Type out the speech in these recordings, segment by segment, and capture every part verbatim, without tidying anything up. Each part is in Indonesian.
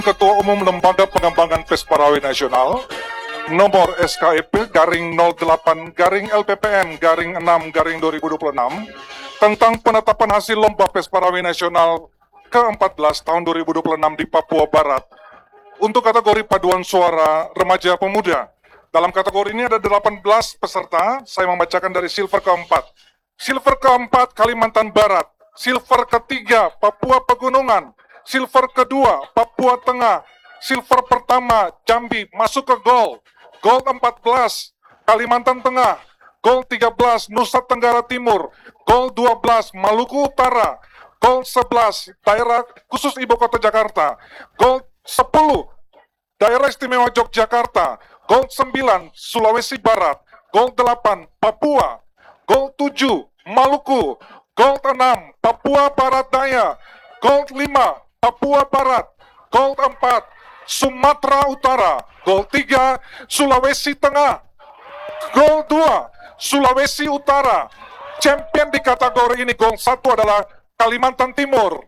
Ketua Umum Lembaga Pengembangan Pesparawi Nasional, nomor S K E P garing nol delapan garing L P P N garing enam garing dua ribu dua puluh enam tentang penetapan hasil Lomba Pesparawi Nasional ke empat belas tahun dua ribu dua puluh enam di Papua Barat untuk kategori paduan suara remaja pemuda. Dalam kategori ini ada delapan belas peserta. Saya membacakan dari silver keempat. Silver keempat Kalimantan Barat. Silver ketiga Papua Pegunungan. Silver kedua Papua Tengah. Silver pertama Jambi masuk ke gold. Gold empat belas Kalimantan Tengah. Gold tiga belas Nusa Tenggara Timur. Gold dua belas Maluku Utara. Gold sebelas Daerah Khusus Ibu Kota Jakarta. Gold sepuluh Daerah Istimewa Yogyakarta. Gold sembilan Sulawesi Barat. Gold delapan Papua. Gold tujuh Maluku. Gold enam Papua Barat Daya. Gold lima Papua Barat. Gold empat Sumatera Utara. Gold tiga Sulawesi Tengah. Gold dua Sulawesi Utara. Champion di kategori ini gold satu adalah Kalimantan Timur.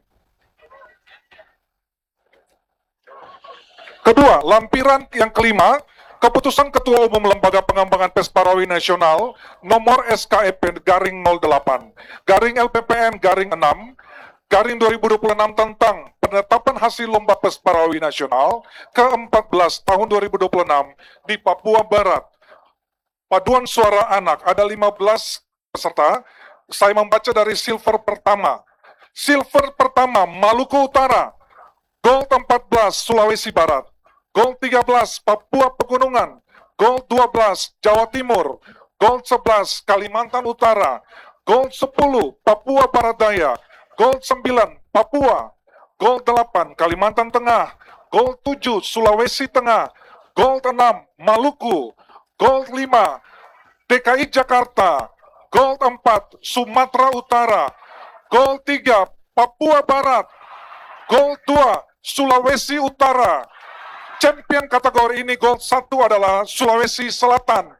Kedua, lampiran yang kelima, keputusan Ketua Umum Lembaga Pengembangan Pesparawi Nasional nomor S K E P garing nol delapan garing L P P N garing enam garing dua ribu dua puluh enam tentang penetapan hasil Lomba Pesparawi Nasional ke empat belas tahun dua ribu dua puluh enam di Papua Barat. Paduan suara anak, ada lima belas peserta. Saya membaca dari silver pertama. Silver pertama Maluku Utara. Gold empat belas Sulawesi Barat. Gold tiga belas Papua Pegunungan. Gold dua belas Jawa Timur. Gold sebelas Kalimantan Utara. Gold sepuluh Papua Barat Daya. Gold sembilan Papua. Gold delapan Kalimantan Tengah. Gold tujuh Sulawesi Tengah. Gold enam Maluku. Gold lima D K I Jakarta. Gold empat Sumatera Utara. Gold tiga Papua Barat. Gold dua Sulawesi Utara. Champion kategori ini gold satu adalah Sulawesi Selatan.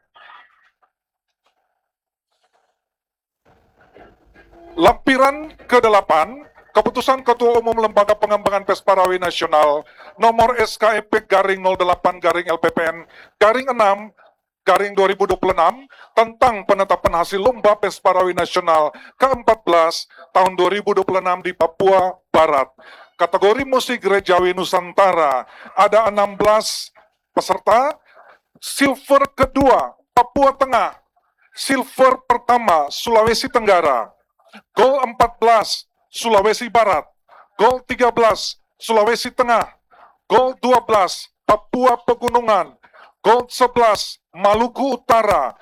Lampiran kedelapan, keputusan Ketua Umum Lembaga Pengembangan Pesparawi Nasional nomor S K E P garing nol delapan garing L P P N garing enam garing dua ribu dua puluh enam tentang penetapan hasil Lomba Pesparawi Nasional ke empat belas tahun dua ribu dua puluh enam di Papua Barat. Kategori musik gerejawi Nusantara ada enam belas peserta. Silver kedua Papua Tengah. Silver pertama Sulawesi Tenggara. Gold empat belas Sulawesi Barat. Gold tiga belas Sulawesi Tengah. Gold dua belas Papua Pegunungan. Gold sebelas Maluku Utara.